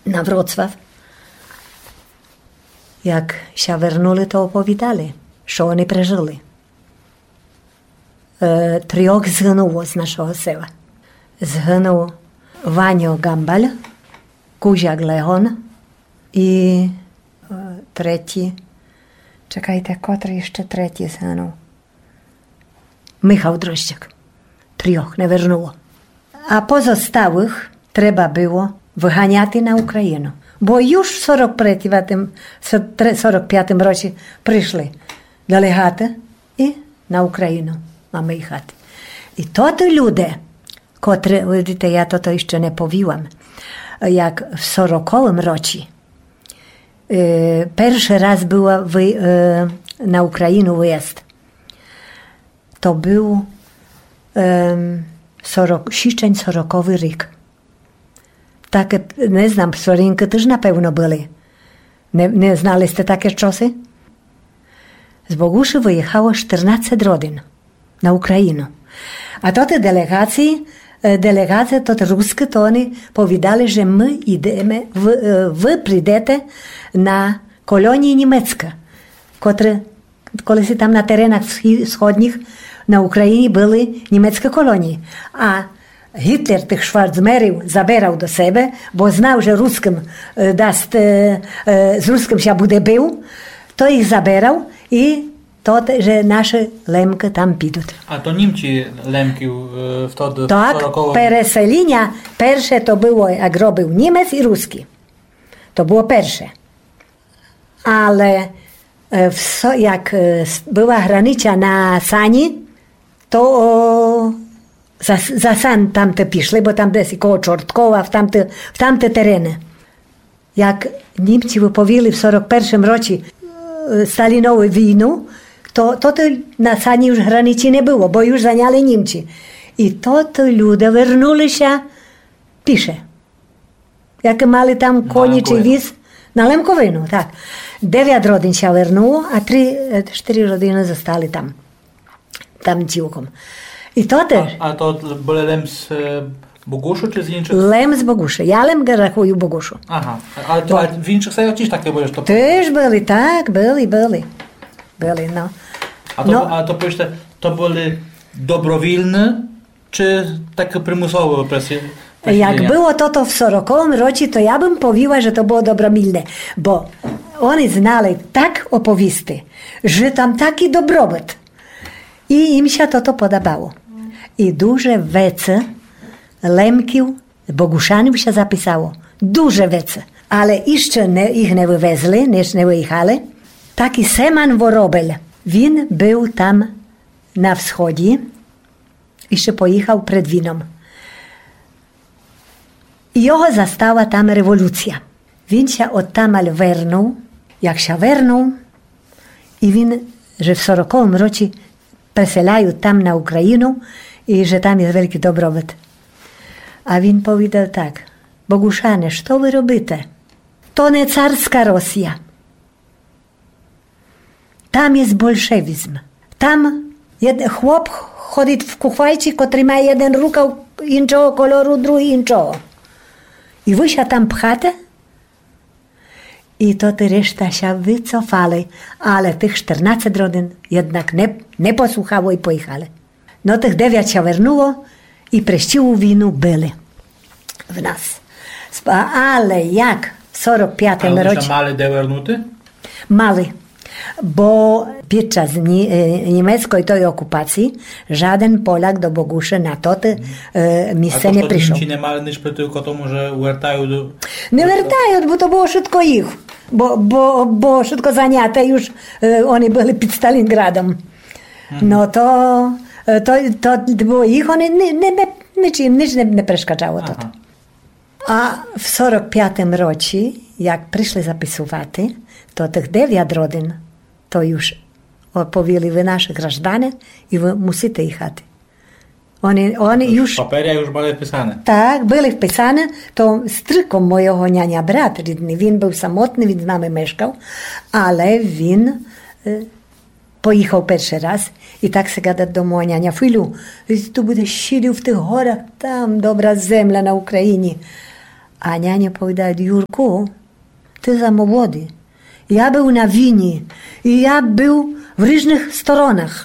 na Wrocław. Jak się wernuli, to opowiadali, що вони пережили. 3 zginęło z naszego sela. Zginął Wanio Gambal, Kuziak Leon i trzeci, czekajcie, który jeszcze trzeci zginął? Michał Droździak. 3 nie wernęło. A pozostałych trzeba było wyganiać na Ukrainę. Bo już w 45 roku przyszli делегати і на Україну mamy їхати. І то люди, котрі, видите, я то ще не повіла, як в 40-му році перший раз була на Україну виїзд. То був січень 40-й рік. Так, не знам, Сорінки теж, напевно, були. Не знали сте таке часи? Z Boguszy wyjechało 14 rodzin na Ukrainę. A to te delegacje to ruskie, to oni powiedzieli, że my idziemy, wy przyjdziecie na kolonie niemieckie, które kiedyś tam na terenach wschodnich na Ukrainie były niemieckie kolonie. A Hitler tych szwarcmerów zabierał do siebie, bo znał, że z ruskim się będzie bił, to ich zabierał i to, że nasze lemki tam підуть. A to Niemcy lemki wtedy... Tak, переселення перше to było, jak robił Niemiec i Ruski. To było pierwsze. Ale jak była granica na Sani, to za San tamte piszli, bo tam jest koło Czortkowa, w tamte tereny. Jak Niemcy wypowiedzieli w 41 roku Stalinowi wojnę, to na Sani już granicy nie było, bo już zajęli Niemcy. I to ludzie wernuli się pisze. Jak mali tam koni czy wiz, na Lemkowinu, tak. 9 rodzin się wernęło, a 4 rodziny zostali tam dziłkom. I to też. A to były Lem z Boguszu czy z innych? Lem z Boguszu. Ja Lem rachuję Boguszu. Aha. Ale to w innych sejach też takie były? Też byli, tak, byli. Byli, no. A to powiedzcie, to były dobrowolne, czy takie przymusowe opresje? Jak było to w 40 roku, to ja bym powiedziała, że to było dobrowolne, bo oni znali tak opowieści, że tam taki dobrobyt. I im się to podobało. I duże wece Lemków, Boguszanów się zapisało. Duże wece. Ale jeszcze ich nie wywezli, nie wyjechali. Taki Seman Worobel. Win był tam na wschodzie. Jeszcze pojechał przed winą. I jego zastała tam rewolucja. Win się od tamal wernął. Jak się wernął, i win, że w 40 roku przeselają tam na Ukrainę i że tam jest wielki dobrobyt. A win powiedział tak: Boguszanie, co wy robicie? To nie carska Rosja. Tam jest bolszewizm. Tam chłop chodzi w kuchwajcie, który ma jeden rukaw innego koloru, drugi innego. I wy się tam pchacie? I to reszta się wycofali, ale tych 14 rodzin jednak nie posłuchało i pojechali. No tych 9 się wernęło i preściłu winu byli w nas. Ale jak w 45 roku... A mali dewernuty? Mali, bo podczas niemieckiej tej okupacji żaden Polak do Boguszy na to miejsce nie przyszedł. A to nie mali niż tylko tomu, że wracają do... Nie wracają, bo to było wszystko ich. Bo wszystko zajęte już, oni byli pod Stalingradem. No to było ich, oni nic nie przeszkadzało to. A w 45 roku, jak przyszli zapisywać, to tych 9 rodzin, to już powiedzieli, wy nasi grażdanie i wy musicie jechać. Oni już... Papiery już były wpisane. Tak, były wpisane. To strykom mojego niania brat rydny. Win był samotny, więc z nami mieszkał, ale win pojechał pierwszy raz i tak się gada do mojego niania: Filu, tu będziesz siedział w tych horach, tam dobra zemla na Ukrainie. A niania powiedziała, Jurku, ty za młody. Ja był na wini i ja był w różnych stronach.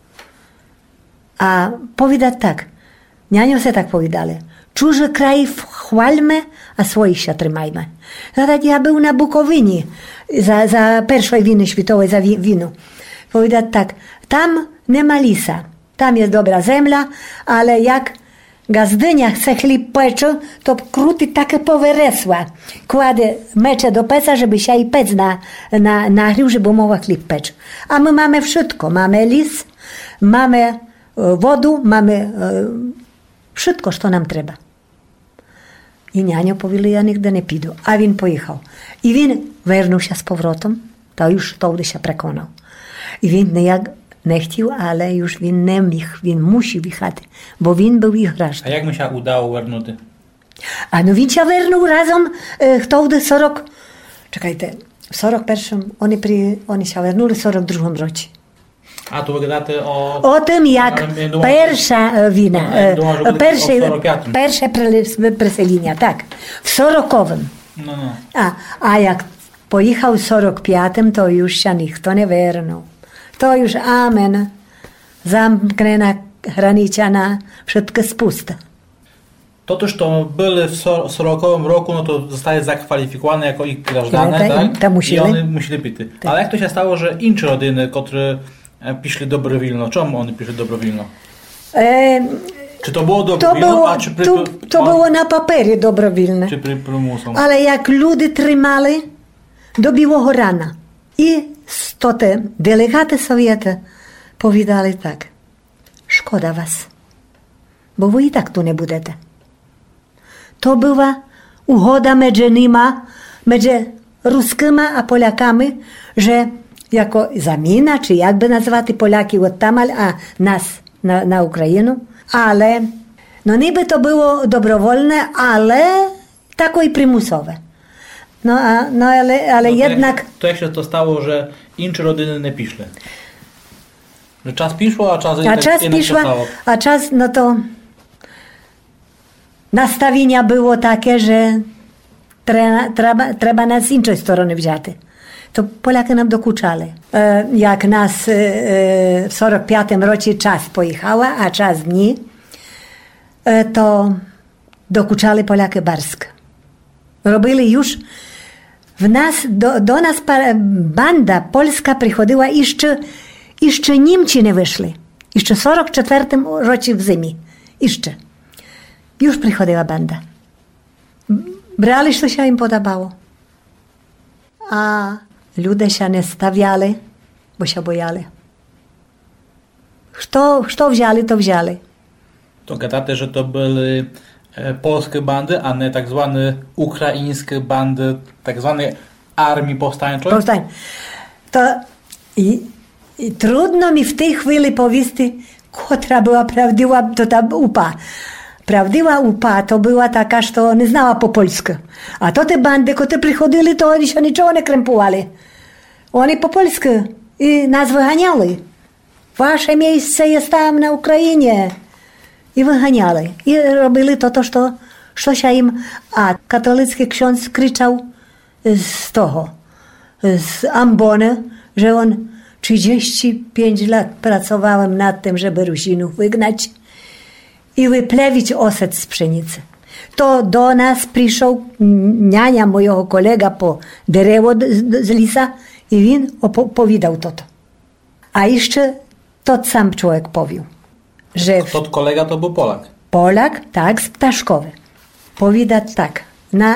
A powiedział tak, nianią se tak powiedzieli, czuży kraj chwalmy, a swoich się trzymajmy. Nawet ja był na Bukowyni za pierwszej winy światowej, za wino. Powiedział tak, tam nie ma lisa, tam jest dobra zemla, ale jak gazdynia chce chleb peczu, to kruty takie powyresła. Kładę mecze do peca, żeby się i pec nagrył, żeby mogła chleb pecz. A my mamy wszystko. Mamy lis, mamy wodę, mamy wszystko, co nam trzeba. I niania powiedzieli, ja nigdy nie pójdę. A on pojechał. I on wrócił się z powrotem, to już wtedy się przekonał. I on nie chciał, ale już on nie mógł, on musi wyjechać, bo on był ich grażny. A jak mu się udało wrócić? A no on się wrócił razem, wtedy 40, czekajcie, w 41, oni się wrócili w 42 roku. A tu wygadate o tym, jak pierwsza wina, pierwsze preselenia, tak, w 40. No. A jak pojechał w 45, to już się nikt nie wrócił. To już amen, zamknięta granica na wszystko spusta. To też to byli w 40 roku, no to zostały zakwalifikowane jako ich grażdane, tak? I oni musieli pić. Tak. Ale jak to się stało, że inne rodziny, które piszli dobrowilno, czemu oni piszli dobrowilno? Czy to było dobrowilno? To było na papierze dobrowilne. Czy przymusem? Ale jak ludzie trzymali, dobiło go rana. I te delegaty Sowietu powiedzieli tak, szkoda was, bo wy i tak tu nie będziecie. To była ugoda między nimi, między Ruskimi a Polakami, że jako zamiana, czy jakby nazwać Polaki od tamal, a nas na Ukrainę, ale no niby to było dobrowolne, ale takie przymusowe. Ale jednak... To jak się to stało, że inne rodziny nie piszły? Że czas piszło, a czas stało? A czas, no to nastawienia było takie, że trzeba nas z innej strony wziąć. To Polacy nam dokuczali. Jak nas w 45 roku czas pojechała, a czas dni, to dokuczali Polacy bardzo. Robili już do nas banda polska przychodziła jeszcze Niemcy nie wyszli. Jeszcze w 44 roku w zimie. Jeszcze. Już przychodziła banda. Brali, co się im podobało. A ludzie się nie stawiali, bo się bojali. Co wzięli, to wzięli. To gadacie, że to były polskie bandy, a nie tak zwane ukraińskie bandy, tak zwane armii powstańczej? To i trudno mi w tej chwili powiedzieć, która była prawdziwa to ta UPA. Prawdziwa UPA to była taka, że nie znała po polsku. A to te bandy, które przychodzili, to oni się niczego nie krępowali. Oni po polsku i nas wyganiali. Wasze miejsce jest tam na Ukrainie. I wyganiali. I robili to, co się im... A katolicki ksiądz krzyczał z ambony, że on 35 lat pracowałem nad tym, żeby Rusinów wygnać i wyplewić oset z pszenicy. To do nas przyszedł niania mojego kolega po drzewo z lisa i on opowiadał to. A jeszcze to sam człowiek powił, że... To kolega to był Polak? Polak, tak, z Ptaszkowy. Powiada tak,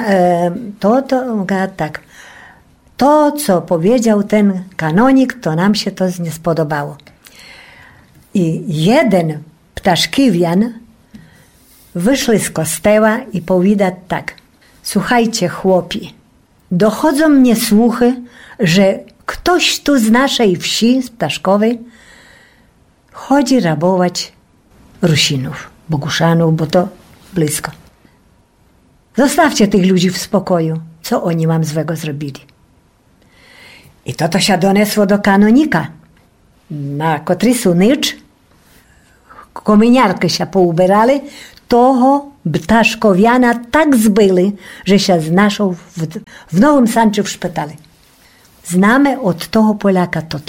tak. To, co powiedział ten kanonik, to nam się to nie spodobało. I jeden ptaszkiwian wyszli z kościoła i powiedział tak. Słuchajcie, chłopi, dochodzą mnie słuchy, że ktoś tu z naszej wsi, z Ptaszkowej, chodzi rabować Rusinów, Boguszanów, bo to blisko. Zostawcie tych ludzi w spokoju. Co oni wam złego zrobili? I to się donesło do kanonika. Na kotrysu nicz kominiarki się poubierali, toho Ptaszkowiana tak zbyli, że się znaszą w Nowym Sączu w szpitalu. Znamy od toho Polaka to.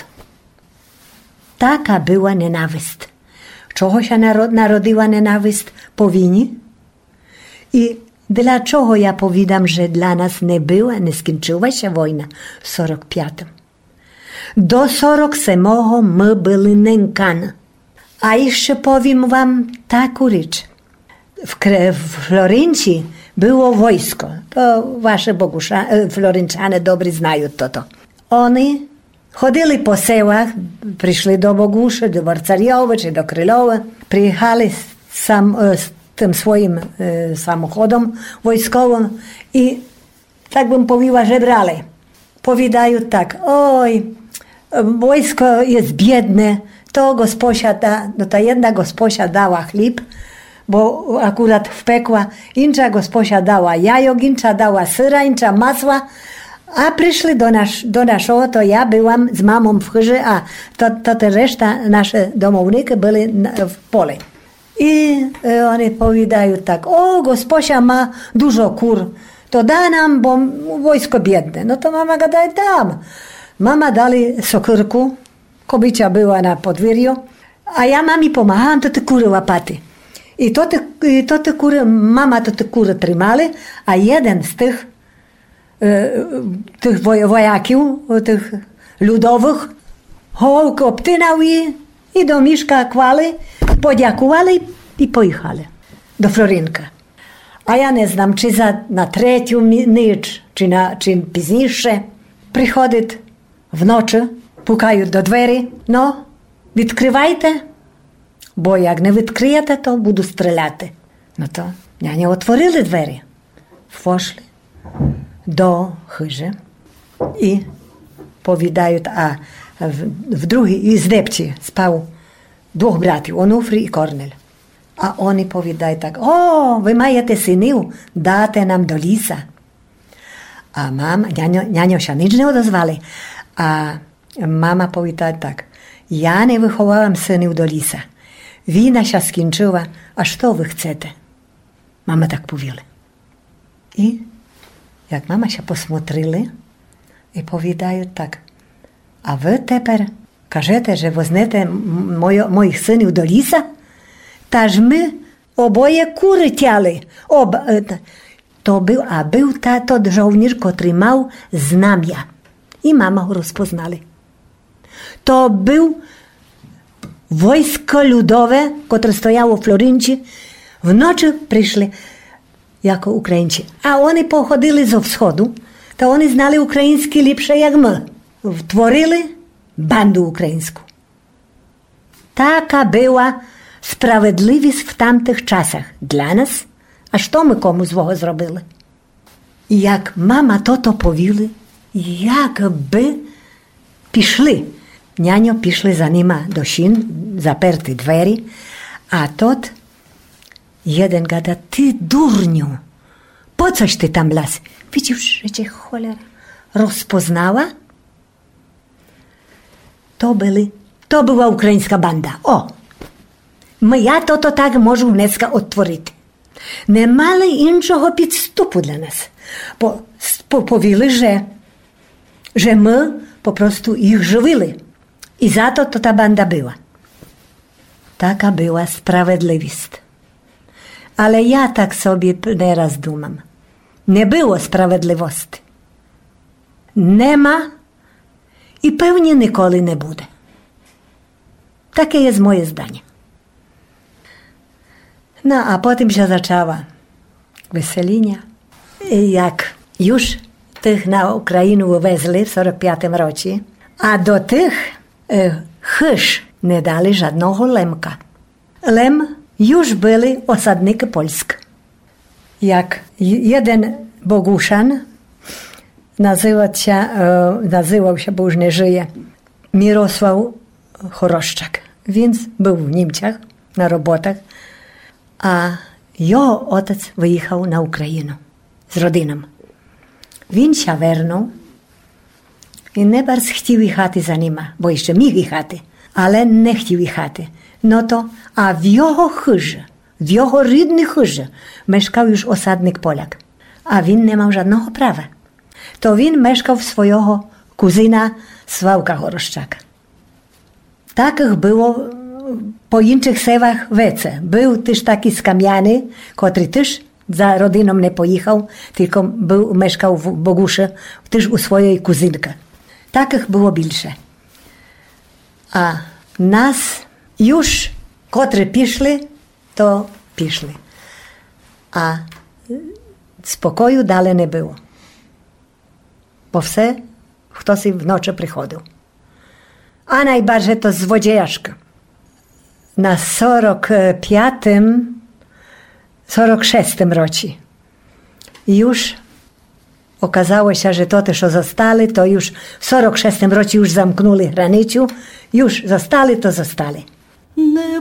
Taka była nienawiść. Czego się narodziła nienawiść po wojnie? I dlaczego ja powiadam, że dla nas nie skończyła się wojna w 45. Do 47 my byli nękani. A jeszcze powiem wam taką rzecz. W Florencji było wojsko. To wasze Florenczanie dobrze znają to. Oni chodzili po sełach, przyszli do Boguszy, do Warcariowa czy do Krylowa. Przyjechali z tym swoim samochodem wojskowym i tak bym powiedziała, że brali. Powiadają tak, oj, wojsko jest biedne, to gosposia ta jedna gosposia dała chleb, bo akurat wpekła, inna gosposia dała jajok, inna dała syra, inna masła, a przyszli do naszego, to ja byłam z mamą w chyrze, a to reszta, nasze domowniki byli w pole. I oni powiadają tak, o, gosposia ma dużo kur, to da nam, bo wojsko biedne. No to mama gada, dam. Mama dali sokyrku, kobieta była na podwórju, a ja mami pomagałam to te kury łapaty. I to te kury, mama to te kury trzymali, a jeden z tych wojaków, tych ludowych, hołkę obtynał i do mieszka kłali, podziękowali i pojechali do Florinka. A ja nie znam, czy na trzecią noc, czy późniejsze. Przychodzą w nocy, pukają do drzwi. No, odkrywajcie, bo jak nie odkryjecie, to będą strzelać. No to nie otworzyli drzwi. Weszli do chyży i powiadają, a w drugiej izdebce spał dwóch braci, Onufry i Kornel. A oni powiadają tak, o, wy majecie synów, date nam do lisa. A mama, nianio się nic nie odezwali. A mama powiedziała tak, ja nie wychowałam synów do lisa. Wina się skończyła, a co wy chcecie? Mama tak powiedziała. I jak mama się posмотрели i powiadają tak, a wy teraz кажете, że weźmiecie moich synów do lisa? Taż my oboje kury tiali. Był to żołnierz, który miał znamia. I mama go rozpoznali. To był wojsko ludowe, które stojało w Florencji. W nocy przyszli jako Ukraińcy. A oni pochodzili ze wschodu, to oni znali ukraiński lepsze jak my. Tworzyli bandu ukraińską. Taka była sprawiedliwość w tamtych czasach dla nas, a co my komu złego zrobili? I jak mama to powiedzieli, jakby piszli. Nianio piszli za nima do sin, zaperty drzwi, a tot jeden gada, ty durniu, po coś ty tam las? Widzisz, że cię cholera rozpoznała? To była ukraińska banda. O! Ja to tak можу dneska odtworzyć. Nie mali innego підступу dla nas. Powiedzieli, że my po prostu ich żywili. I za to ta banda była. Taka była sprawiedliwość. Ale ja tak sobie nieraz dumam. Nie było sprawiedliwości. Nie ma i pewnie nikoли nie буде. Takie jest moje zdanie. No, a potem się zaczęła weselinia. I jak już tych na Ukrainę uwezli w 45 roku, a do tych chyż nie dali żadnego lemka. Lem już byli osadniki polskie. Jak jeden Boguszan, nazywał się, bo już nie żyje, Mirosław Choroszczak. Więc był w Niemczech na robotach, a jego ojciec wyjechał na Ukrainę z rodziną. Він się вернув і не bardzo chciał jechać za nim, bo jeszcze mógł jechać, ale nie chciał jechać. No to, a w jego chyży w jego rідnej chórze mieszkał już osadnik Polak, a він nie miał żadnego prawa. To він mieszkał w swojego kuzyna Sławka Choroszczaka. Takich było po innych sewach wece. Był też taki z Kamiany, który też za rodziną nie pojechał, tylko mieszkał w Bogusze, też u swojej kuzynki. Takich było więcej. A nas już, którzy piszli, to piszli. A spokoju dalej nie było. Bo wse ktoś w nocy przychodził. A najbardziej to złodziejaszka. Na 46 roku już okazało się, że to też zostali, to już w 46 roku już zamknęli granicę, już zostali, to zostali.